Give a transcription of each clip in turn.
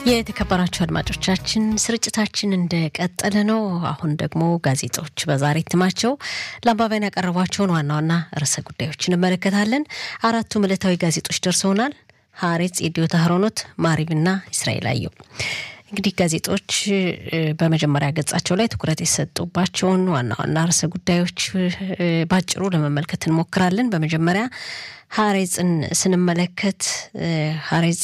የተከበራችሁ አድማጮቻችን ስርጭታችን እንደቀጠለ ነው። አሁን ደግሞ ጋዜጦች በዛሬ እትማቸው ለአንባቢያን ያቀረቧቸውን ዋና ዋና ርዕሰ ጉዳዮችን እንመለከታለን። አራቱ ዕለታዊ ጋዜጦች ደርሰውናል። ሀሬጽ፣ የዲዮታ ሀሮኖት፣ ማሪብና እስራኤል አየሁ። እንግዲህ ጋዜጦች በመጀመሪያ ገጻቸው ላይ ትኩረት የሰጡባቸውን ዋና ዋና ርዕሰ ጉዳዮች ባጭሩ ለመመልከት እንሞክራለን። በመጀመሪያ ሀሬጽን ስንመለከት ሀሬጽ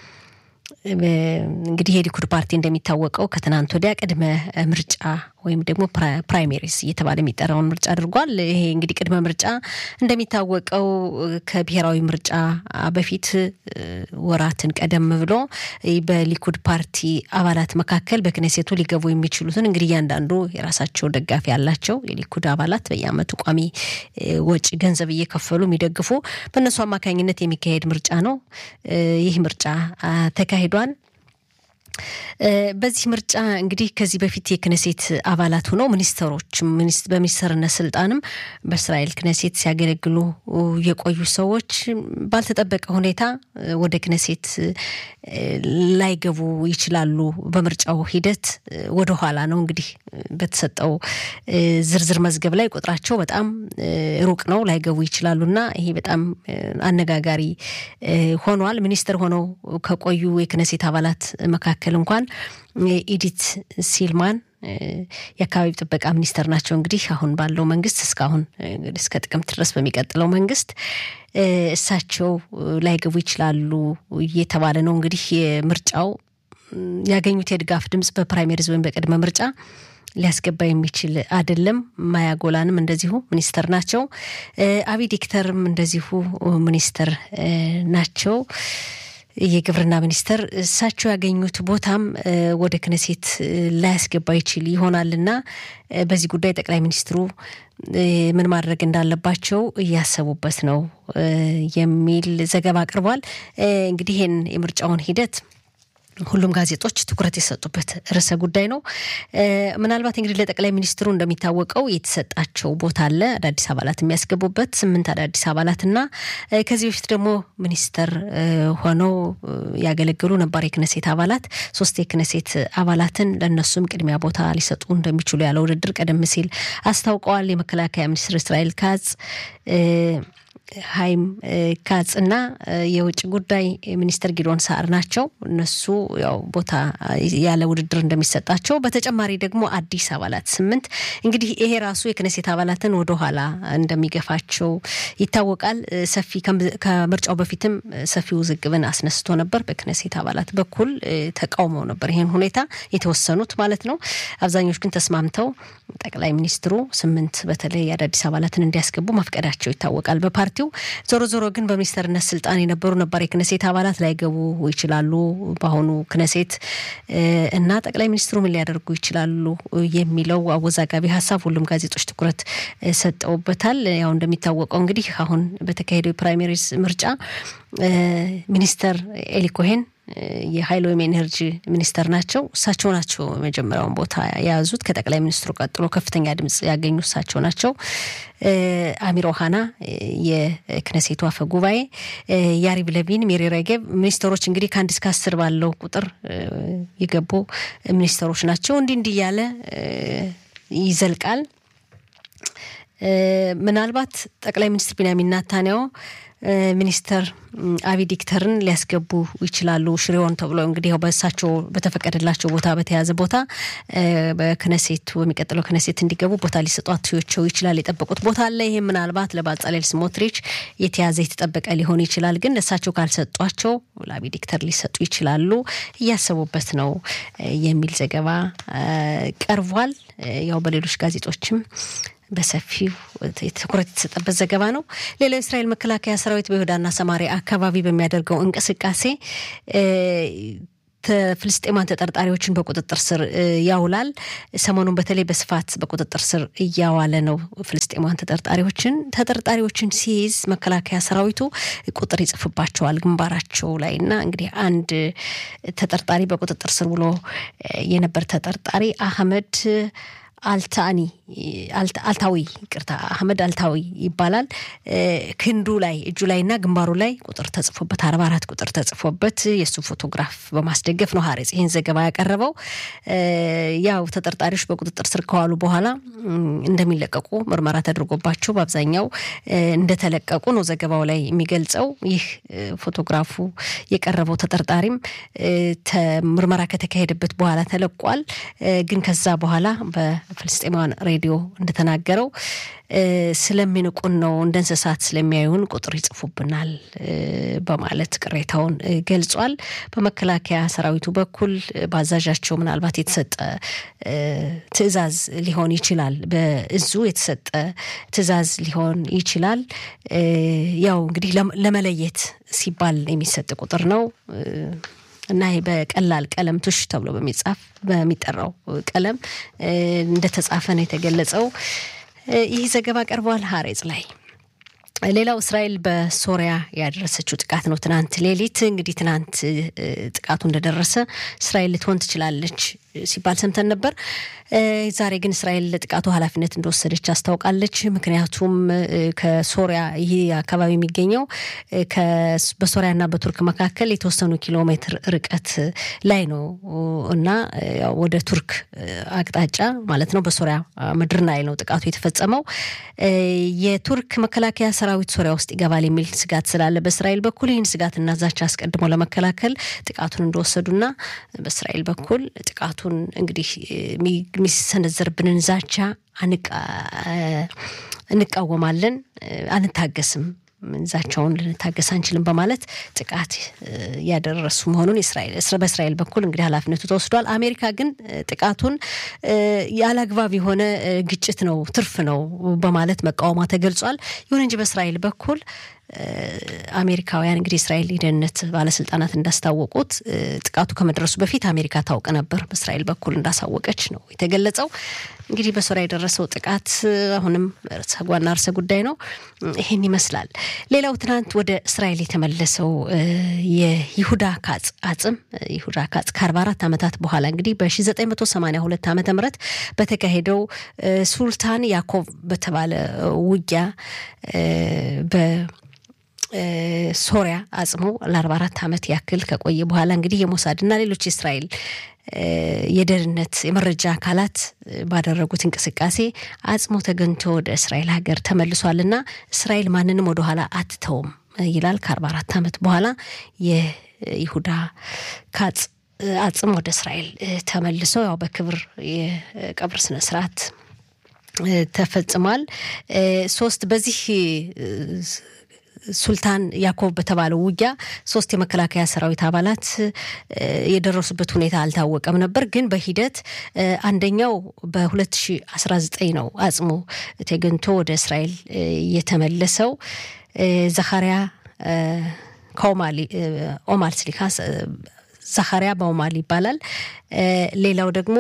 እንግዲህ የሊኩድ ፓርቲ እንደሚታወቀው ከትናንት ወዲያ ቅድመ ምርጫ ወይም ደግሞ ፕራይሜሪስ እየተባለ የሚጠራውን ምርጫ አድርጓል። ይሄ እንግዲህ ቅድመ ምርጫ እንደሚታወቀው ከብሔራዊ ምርጫ በፊት ወራትን ቀደም ብሎ በሊኩድ ፓርቲ አባላት መካከል በክኔሴቱ ሊገቡ የሚችሉትን እንግዲህ እያንዳንዱ የራሳቸው ደጋፊ ያላቸው የሊኩድ አባላት በየዓመቱ ቋሚ ወጪ ገንዘብ እየከፈሉ የሚደግፉ በእነሱ አማካኝነት የሚካሄድ ምርጫ ነው። ይህ ምርጫ ተካሂዷል። በዚህ ምርጫ እንግዲህ ከዚህ በፊት የክኔሴት አባላት ሆነው ሚኒስትሮች በሚኒስትርነት ስልጣንም በእስራኤል ክኔሴት ሲያገለግሉ የቆዩ ሰዎች ባልተጠበቀ ሁኔታ ወደ ክኔሴት ላይገቡ ይችላሉ። በምርጫው ሂደት ወደ ኋላ ነው እንግዲህ በተሰጠው ዝርዝር መዝገብ ላይ ቁጥራቸው በጣም ሩቅ ነው፣ ላይገቡ ይችላሉና ይሄ በጣም አነጋጋሪ ሆኗል። ሚኒስትር ሆነው ከቆዩ የክኔሴት አባላት መካከል እንኳን ኢዲት ሲልማን የአካባቢ ጥበቃ ሚኒስተር ናቸው። እንግዲህ አሁን ባለው መንግስት እስካሁን እስከ ጥቅምት ድረስ በሚቀጥለው መንግስት እሳቸው ላይገቡ ይችላሉ እየተባለ ነው። እንግዲህ የምርጫው ያገኙት የድጋፍ ድምጽ በፕራይሜሪዝ ወይም በቅድመ ምርጫ ሊያስገባ የሚችል አይደለም። ማያጎላንም እንደዚሁ ሚኒስተር ናቸው። አቢ ዲክተርም እንደዚሁ ሚኒስተር ናቸው፣ የግብርና ሚኒስተር። እሳቸው ያገኙት ቦታም ወደ ክኔሴት ላያስገባ ይችል ይሆናልና በዚህ ጉዳይ ጠቅላይ ሚኒስትሩ ምን ማድረግ እንዳለባቸው እያሰቡበት ነው የሚል ዘገባ አቅርቧል። እንግዲህ ይህን የምርጫውን ሂደት ሁሉም ጋዜጦች ትኩረት የሰጡበት ርዕሰ ጉዳይ ነው። ምናልባት እንግዲህ ለጠቅላይ ሚኒስትሩ እንደሚታወቀው የተሰጣቸው ቦታ አለ፣ አዳዲስ አባላት የሚያስገቡበት 8 አዳዲስ አባላትና ከዚህ በፊት ደግሞ ሚኒስተር ሆነው ያገለገሉ ነባር የክኔሴት አባላት 3 የክኔሴት አባላትን ለነሱም ቅድሚያ ቦታ ሊሰጡ እንደሚችሉ ያለ ውድድር ቀደም ሲል አስታውቀዋል። የመከላከያ ሚኒስትር እስራኤል ካጽ፣ ሃይም ካጽና የውጭ ጉዳይ ሚኒስትር ጊዶን ሳር ናቸው። እነሱ ያው ቦታ ያለ ውድድር እንደሚሰጣቸው፣ በተጨማሪ ደግሞ አዲስ አባላት 8 እንግዲህ ይሄ ራሱ የክኔሴት አባላትን ወደ ኋላ እንደሚገፋቸው ይታወቃል። ሰፊ ከምርጫው በፊትም ሰፊ ውዝግብን አስነስቶ ነበር። በክኔሴት አባላት በኩል ተቃውመው ነበር ይሄን ሁኔታ፣ የተወሰኑት ማለት ነው። አብዛኞቹ ግን ተስማምተው ጠቅላይ ሚኒስትሩ 8 በተለይ አዳዲስ አባላትን እንዲያስገቡ መፍቀዳቸው ይታወቃል በፓርቲ። ዞሮ ዞሮ ግን በሚኒስተርነት ስልጣን የነበሩ ነባር የክኔሴት አባላት ላይገቡ ይችላሉ በአሁኑ ክኔሴት እና ጠቅላይ ሚኒስትሩ ምን ሊያደርጉ ይችላሉ የሚለው አወዛጋቢ ሀሳብ ሁሉም ጋዜጦች ትኩረት ሰጠውበታል። ያው እንደሚታወቀው እንግዲህ አሁን በተካሄደው ፕራይሜሪስ ምርጫ ሚኒስተር ኤሊ ኮሄን የኃይል ወይም ኤነርጂ ሚኒስተር ናቸው። እሳቸው ናቸው መጀመሪያውን ቦታ የያዙት። ከጠቅላይ ሚኒስትሩ ቀጥሎ ከፍተኛ ድምጽ ያገኙ እሳቸው ናቸው። አሚር ኦሃና የክኔሴቱ አፈ ጉባኤ፣ ያሪቭ ለቪን፣ ሚሪ ሬጌቭ ሚኒስተሮች እንግዲህ ከ1 እስከ 10 ባለው ቁጥር የገቡ ሚኒስተሮች ናቸው። እንዲህ ያለ ይዘልቃል። ምናልባት ጠቅላይ ሚኒስትር ቢንያሚን ኔታንያሁ ሚኒስተር አቢ ዲክተርን ሊያስገቡ ይችላሉ። ሽሪዮን ተብሎ እንግዲህ በእሳቸው በተፈቀደላቸው ቦታ በተያዘ ቦታ በክኔሴቱ በሚቀጥለው ክኔሴት እንዲገቡ ቦታ ሊሰጧቸው ይችላል። የጠበቁት ቦታ አለ። ይሄ ምናልባት ለባጻሌል ስሞትሪች የተያዘ የተጠበቀ ሊሆን ይችላል። ግን እሳቸው ካልሰጧቸው ለአቢ ዲክተር ሊሰጡ ይችላሉ፣ እያሰቡበት ነው የሚል ዘገባ ቀርቧል። ያው በሌሎች ጋዜጦችም በሰፊው ትኩረት የተሰጠበት ዘገባ ነው። ሌላው እስራኤል መከላከያ ሰራዊት በይሁዳና ሰማሪያ አካባቢ በሚያደርገው እንቅስቃሴ ፍልስጤማን ተጠርጣሪዎችን በቁጥጥር ስር ያውላል። ሰሞኑን በተለይ በስፋት በቁጥጥር ስር እያዋለ ነው ፍልስጤማን ተጠርጣሪዎችን ሲይዝ መከላከያ ሰራዊቱ ቁጥር ይጽፍባቸዋል ግንባራቸው ላይና እንግዲህ አንድ ተጠርጣሪ በቁጥጥር ስር ውሎ የነበር ተጠርጣሪ አህመድ አልታዊ ይቅርታ አህመድ አልታዊ ይባላል ክንዱ ላይ እጁ ላይና ግንባሩ ላይ ቁጥር ተጽፎበት 44 ቁጥር ተጽፎበት የሱ ፎቶግራፍ በማስደገፍ ነው ሐሬጽ ይሄን ዘገባ ያቀረበው ያው ተጠርጣሪዎች በቁጥጥር ስር ከዋሉ በኋላ እንደሚለቀቁ ምርመራ ተደርጎባቸው በአብዛኛው እንደተለቀቁ ነው ዘገባው ላይ የሚገልጸው ይህ ፎቶግራፉ የቀረበው ተጠርጣሪም ምርመራ ከተካሄደበት በኋላ ተለቋል ግን ከዛ በኋላ በፍልስጤማውያን ሬዲዮ እንደተናገረው ስለሚንቁን ነው እንደንሰሳት ስለሚያዩን ቁጥር ይጽፉብናል በማለት ቅሬታውን ገልጿል በመከላከያ ሰራዊቱ በኩል ባዛዣቸው ምናልባት የተሰጠ ትዕዛዝ ሊሆን ይችላል በእዙ የተሰጠ ትዕዛዝ ሊሆን ይችላል ያው እንግዲህ ለመለየት ሲባል የሚሰጥ ቁጥር ነው እና በቀላል ቀለም ቱሽ ተብሎ በሚጠራው ቀለም እንደተጻፈ ነው የተገለጸው ይህ ዘገባ ቀርቧል ሐሬጽ ላይ ሌላው እስራኤል በሶሪያ ያደረሰችው ጥቃት ነው ትናንት ሌሊት እንግዲህ ትናንት ጥቃቱ እንደደረሰ እስራኤል ልትሆን ትችላለች ሲባል ሰምተን ነበር ዛሬ ግን እስራኤል ለጥቃቱ ኃላፊነት እንደወሰደች አስታውቃለች ምክንያቱም ከሶሪያ ይሄ አካባቢ የሚገኘው በሶሪያና በቱርክ መካከል የተወሰኑ ኪሎ ሜትር ርቀት ላይ ነው እና ወደ ቱርክ አቅጣጫ ማለት ነው በሶሪያ ምድር ላይ ነው ጥቃቱ የተፈጸመው የቱርክ መከላከያ ሰራዊት ሶሪያ ውስጥ ይገባል የሚል ስጋት ስላለ በእስራኤል በኩል ይህን ስጋትና ዛቻ አስቀድሞ ለመከላከል ጥቃቱን እንደወሰዱና በእስራኤል በኩል ጥቃቱን እንግዲህ ሚሰነዘርብንን ዛቻ እንቃወማለን አንታገስም ዛቻውን ልንታገስ አንችልም በማለት ጥቃት ያደረሱ መሆኑን በእስራኤል በኩል እንግዲህ ኃላፊነቱ ተወስዷል አሜሪካ ግን ጥቃቱን ያላግባብ የሆነ ግጭት ነው ትርፍ ነው በማለት መቃወሟ ተገልጿል ይሁን እንጂ በእስራኤል በኩል አሜሪካውያን እንግዲህ እስራኤል የደህንነት ባለስልጣናት እንዳስታወቁት ጥቃቱ ከመድረሱ በፊት አሜሪካ ታውቅ ነበር በእስራኤል በኩል እንዳሳወቀች ነው የተገለጸው እንግዲህ በሶሪያ የደረሰው ጥቃት አሁንም ርዕሰ ጉዳይ ነው ይሄን ይመስላል ሌላው ትናንት ወደ እስራኤል የተመለሰው የይሁዳ ካጽ ከ44 ዓመታት በኋላ እንግዲህ በ1982 ዓመተ ምህረት በተካሄደው ሱልጣን ያዕቆብ በተባለ ውጊያ ሶሪያ አጽሙ ለ44 ዓመት ያክል ከቆየ በኋላ እንግዲህ የሞሳድና ሌሎች እስራኤል የደህንነት የመረጃ አካላት ባደረጉት እንቅስቃሴ አጽሙ ተገኝቶ ወደ እስራኤል ሀገር ተመልሷልና እስራኤል ማንንም ወደ ኋላ አትተውም ይላል ከ44 ዓመት በኋላ የይሁዳ ካጽ አጽም ወደ እስራኤል ተመልሶ ያው በክብር የቀብር ስነ ስርዓት ተፈጽሟል በዚህ ሱልጣን ያዕቆብ በተባለው ውጊያ 3 የመከላከያ ሰራዊት አባላት የደረሱበት ሁኔታ አልታወቀም ነበር ግን በሂደት አንደኛው በ2019 ነው አጽሙ ተገኝቶ ወደ እስራኤል የተመለሰው ዘካሪያ ዘካሪያ ባውማል ይባላል ሌላው ደግሞ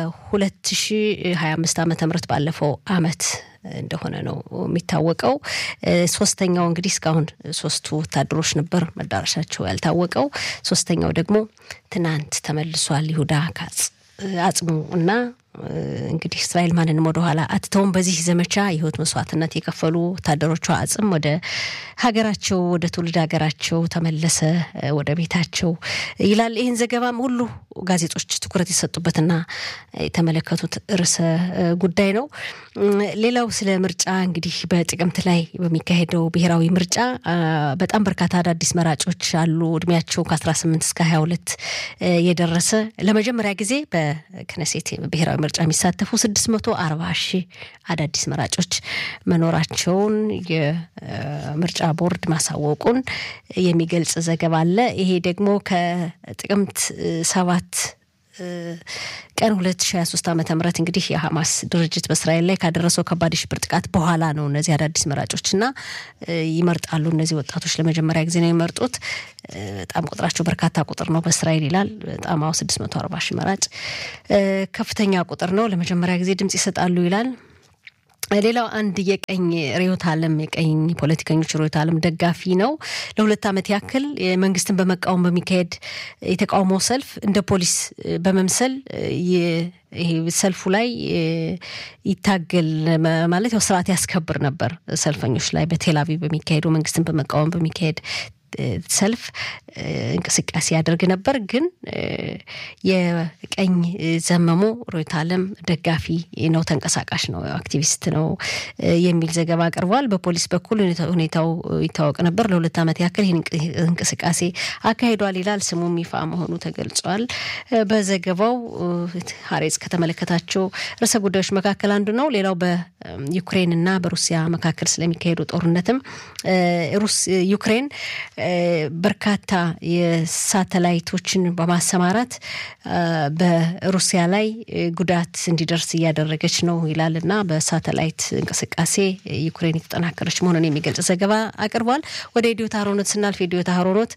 በ2025 ዓመተ ምህረት ባለፈው አመት እንደሆነ ነው የሚታወቀው ሶስተኛው እንግዲህ እስካሁን 3 ወታደሮች ነበር መዳረሻቸው ያልታወቀው ሶስተኛው ደግሞ ትናንት ተመልሷል ይሁዳ ካጽ አጽሙ እና እንግዲህ እስራኤል ማንንም ወደ ኋላ አትተውም በዚህ ዘመቻ የህይወት መስዋዕትነት የከፈሉ ወታደሮቿ አጽም ወደ ሀገራቸው ወደ ትውልድ ሀገራቸው ተመለሰ ወደ ቤታቸው ይላል ይህን ዘገባም ሁሉ ጋዜጦች ትኩረት የሰጡበትና የተመለከቱት ርዕሰ ጉዳይ ነው ሌላው ስለ ምርጫ እንግዲህ በጥቅምት ላይ በሚካሄደው ብሔራዊ ምርጫ በጣም በርካታ አዳዲስ መራጮች አሉ እድሜያቸው ከ18 እስከ 22 የደረሰ ለመጀመሪያ ጊዜ በክነሴት ብሔራዊ ምርጫ የሚሳተፉ 640,000 አዳዲስ መራጮች መኖራቸውን የምርጫ ቦርድ ማሳወቁን የሚገልጽ ዘገባ አለ ይሄ ደግሞ ከጥቅምት 7 ቀን 2023 ዓመተ ምህረት እንግዲህ የሐማስ ድርጅት በእስራኤል ላይ ካደረሰው ከባድ ሽብር ጥቃት በኋላ ነው እነዚህ አዳዲስ መራጮችና ይመርጣሉ እነዚህ ወጣቶች ለመጀመሪያ ጊዜ ነው የሚመርጡት በጣም ቁጥራቸው በርካታ ቁጥር ነው በእስራኤል ይላል በጣም 640,000 መራጭ ከፍተኛ ቁጥር ነው ለመጀመሪያ ጊዜ ድምጽ ይሰጣሉ ይላል ሌላው አንድ የቀኝ ሪዮት ዓለም የቀኝ ፖለቲከኞች ሪዮት ዓለም ደጋፊ ነው ለሁለት ዓመት ያክል መንግስትን በመቃወም በሚካሄድ የተቃውሞ ሰልፍ እንደ ፖሊስ በመምሰል ይሄ ሰልፉ ላይ ይታገል ማለት ያው ስርዓት ያስከብር ነበር ሰልፈኞች ላይ በቴል አቪቭ በሚካሄደው መንግስትን በመቃወም በሚካሄድ ሰልፍ እንቅስቃሴ ያደርግ ነበር ግን የቀኝ ዘመሙ ሪዮት ዓለም ደጋፊ ነው ተንቀሳቃሽ ነው አክቲቪስት ነው የሚል ዘገባ አቅርቧል በፖሊስ በኩል ሁኔታው ይታወቅ ነበር ለሁለት ዓመት ያክል ይህን እንቅስቃሴ አካሂዷል ይላል ስሙም ይፋ መሆኑ ተገልጿል በዘገባው ሀሬጽ ከተመለከታቸው ርዕሰ ጉዳዮች መካከል አንዱ ነው ሌላው በዩክሬንና በሩሲያ መካከል ስለሚካሄደው ጦርነትም ዩክሬን በርካታ የሳተላይቶችን በማሰማራት በሩሲያ ላይ ጉዳት እንዲደርስ እያደረገች ነው ይላልና በሳተላይት እንቅስቃሴ ዩክሬን የተጠናከረች መሆኑን የሚገልጽ ዘገባ አቅርቧል ወደ ኢዲዮት አሮኖት ስናልፍ ኢዲዮት አሮኖት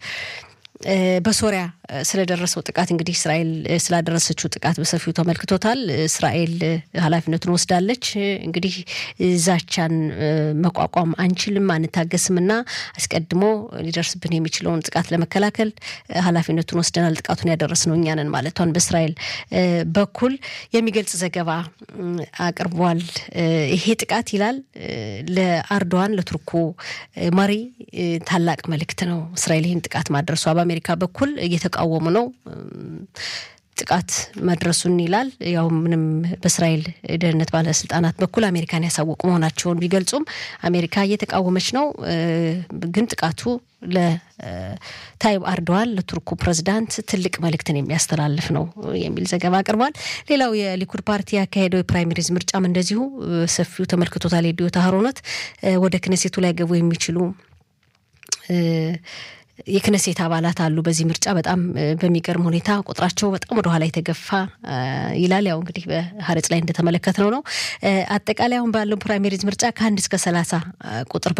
በሶሪያ ስለደረሰው ጥቃት እንግዲህ እስራኤል ስላደረሰችው ጥቃት በሰፊው ተመልክቶታል እስራኤል ኃላፊነቱን ወስዳለች እንግዲህ ዛቻን መቋቋም አንችልም አንታገስምና አስቀድሞ ሊደርስብን የሚችለውን ጥቃት ለመከላከል ኃላፊነቱን ወስደናል ጥቃቱን ያደረስነው እኛ ነን ማለቷን በእስራኤል በኩል የሚገልጽ ዘገባ አቅርቧል ይሄ ጥቃት ይላል ለአርዶዋን ለቱርኩ መሪ ታላቅ መልእክት ነው እስራኤል ይህን ጥቃት ማድረሷ በአሜሪካ በኩል እየተቃወሙ ነው ጥቃት መድረሱን ይላል ያው ምንም በእስራኤል ደህንነት ባለስልጣናት በኩል አሜሪካን ያሳወቁ መሆናቸውን ቢገልጹም አሜሪካ እየተቃወመች ነው ግን ጥቃቱ ለታይብ አርዶዋን ለቱርኩ ፕሬዝዳንት ትልቅ መልእክትን የሚያስተላልፍ ነው የሚል ዘገባ አቅርቧል ሌላው የሊኩድ ፓርቲ ያካሄደው የፕራይመሪዝ ምርጫም እንደዚሁ ሰፊው ተመልክቶታል ኢዲዮት አሮኖት ወደ ክኔሴቱ ላይ ገቡ የሚችሉ የክኔሴት አባላት አሉ በዚህ ምርጫ በጣም በሚገርም ሁኔታ ቁጥራቸው በጣም ወደ ኋላ የተገፋ ይላል ያው እንግዲህ በሐሬጽ ላይ እንደተመለከተው ነው አጠቃላይ አሁን ባለው ፕራይመሪዝ ምርጫ ከ1 እስከ 30 ቁጥር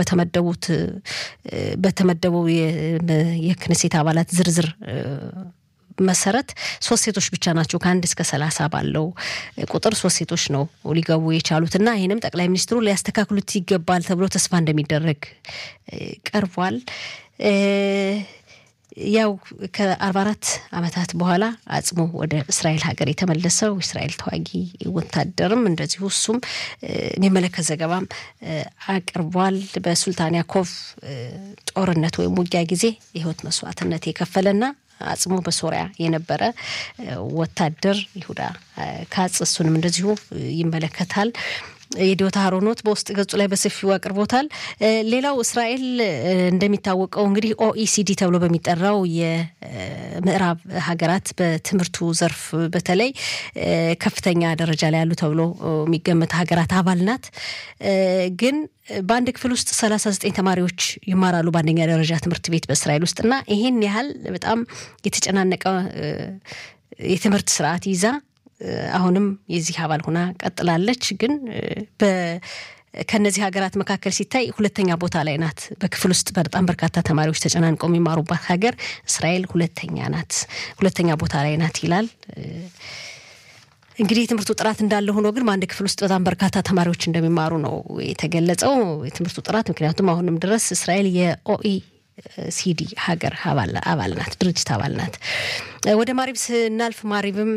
በተመደበው የክኔሴት አባላት ዝርዝር መሰረት 3 ሴቶች ብቻ ናቸው ከ1 እስከ 30 ባለው ቁጥር 3 ሴቶች ነው ሊገቡ የቻሉትና ይሄንም ጠቅላይ ሚኒስትሩ ሊያስተካክሉት ይገባል ተብሎ ተስፋ እንደሚደረግ ቀርቧል ያው ከ44 አመታት በኋላ አጽሙ ወደ እስራኤል ሀገር የተመለሰው እስራኤል ተዋጊ ወታደርም እንደዚሁ እሱም የሚመለከት ዘገባም አቅርቧል በሱልጣን ያዕቆብ ጦርነት ወይ ውጊያ ጊዜ የህይወት መስዋዕትነት የከፈለና አጽሙ በሶሪያ የነበረ ወታደር ይሁዳ ካጽሱንም እንደዚሁ ይመለከታል ኢዲዮት አሮኖት በውስጥ ገጹ ላይ በሰፊው አቅርቦታል ሌላው እስራኤል እንደሚታወቀው እንግዲህ ኦኢሲዲ ተብሎ በሚጠራው የምዕራብ ሀገራት በትምህርቱ ዘርፍ በተለይ ከፍተኛ ደረጃ ላይ ያሉ ተብሎ የሚገመት ሀገራት አባል ናት ግን በአንድ ክፍል ውስጥ 39 ተማሪዎች ይማራሉ በአንደኛ ደረጃ ትምህርት ቤት በእስራኤል ውስጥና ይሄን ያህል በጣም የተጨናነቀ የትምህርት ስርዓት ይዛ አሁንም የዚህ አባል ሆና ቀጥላለች ግን ከነዚህ ሀገራት መካከል ሲታይ ሁለተኛ ቦታ ላይ ናት በክፍል ውስጥ በጣም በርካታ ተማሪዎች ተጨናንቀው የሚማሩባት ሀገር እስራኤል ሁለተኛ ቦታ ላይ ናት ይላል እንግዲህ የትምህርቱ ጥራት እንዳለ ሆኖ ግን በአንድ ክፍል ውስጥ በጣም በርካታ ተማሪዎች እንደሚማሩ ነው የተገለጸው የትምህርቱ ጥራት ምክንያቱም አሁንም ድረስ እስራኤል የኦኢሲዲ ሀገር አባል ናት ድርጅት አባል ናት ወደ ማሪብ ስናልፍ ማሪብም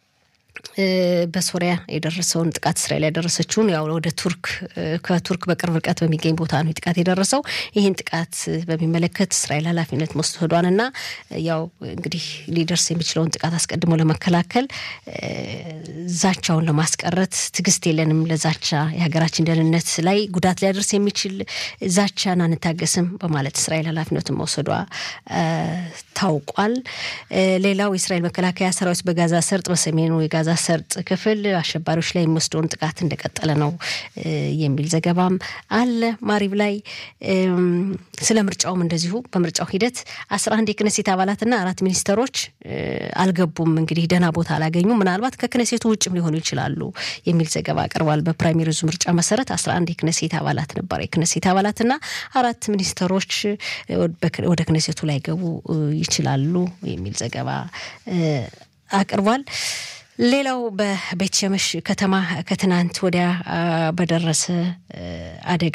በሶሪያ የደረሰውን ጥቃት እስራኤል ያደረሰችውን ያው ወደ ከቱርክ በቅርብ ርቀት በሚገኝ ቦታ ነው ጥቃት የደረሰው ይሄን ጥቃት በሚመለከት እስራኤል ኃላፊነት ወስዷልና ያው እንግዲህ ሊደርስ የሚችለውን ጥቃት አስቀድሞ ለመከላከል ዛቻውን ለማስቀረት ትግስት የለንም ለዛቻ የሀገራችን ደህንነት ላይ ጉዳት ሊያደርስ የሚችል ዛቻን አንታገስም በማለት እስራኤል ኃላፊነቱን ወስዷ ታውቋል ሌላው የእስራኤል መከላከያ ሰራዊት በጋዛ ሰርጥ በሰሜኑ የጋዛ ሰርጥ ክፍል አሸባሪዎች ላይ የሚወስደውን ጥቃት እንደቀጠለ ነው የሚል ዘገባም አለ ማሪብ ላይ ስለ ምርጫውም እንደዚሁ በምርጫው ሂደት 11 የክኔሴት አባላትና 4 ሚኒስተሮች አልገቡም እንግዲህ ደህና ቦታ አላገኙ ምናልባት ከክኔሴቱ ውጭም ሊሆኑ ይችላሉ የሚል ዘገባ አቀርቧል በፕራይመሪዙ ምርጫ መሰረት 11 የክኔሴት አባላት ነበር የክኔሴት አባላትና 4 ሚኒስተሮች ወደ ክኔሴቱ ላይ ገቡ ይችላሉ የሚል ዘገባ አቅርቧል ሌላው በቤት ሸመሽ ከተማ ከትናንት ወዲያ በደረሰ አደጋ